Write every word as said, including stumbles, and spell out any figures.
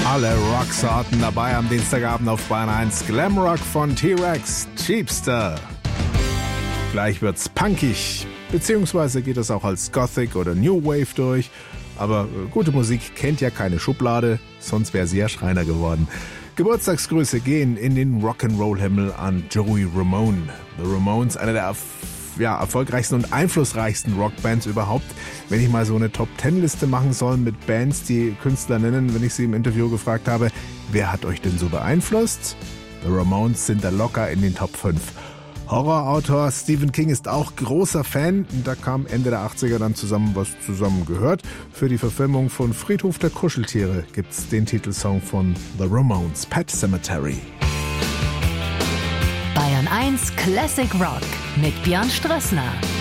Alle Rocksorten dabei am Dienstagabend auf Bayern eins. Glamrock von T-Rex, Cheapster. Gleich wird's punkig, beziehungsweise geht es auch als Gothic oder New Wave durch. Aber gute Musik kennt ja keine Schublade, sonst wäre sie ja Schreiner geworden. Geburtstagsgrüße gehen in den Rock'n'Roll-Himmel an Joey Ramone. The Ramones, einer der ja, erfolgreichsten und einflussreichsten Rockbands überhaupt. Wenn ich mal so eine Top-Ten-Liste machen soll mit Bands, die Künstler nennen, wenn ich sie im Interview gefragt habe, wer hat euch denn so beeinflusst? The Ramones sind da locker in den Top fünf. Horrorautor Stephen King ist auch großer Fan. Da kam Ende der achtziger dann zusammen, was zusammen gehört. Für die Verfilmung von Friedhof der Kuscheltiere gibt's den Titelsong von The Ramones, Pet Cemetery. Bayern eins Classic Rock mit Björn Strössner.